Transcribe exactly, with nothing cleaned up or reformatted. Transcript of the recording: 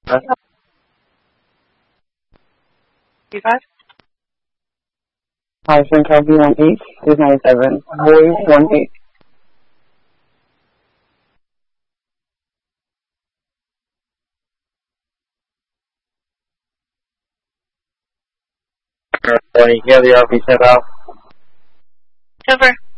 Two five. Hi, Central B one eight, two nine seven, boy one eight. Morning, here the R P set out. Over.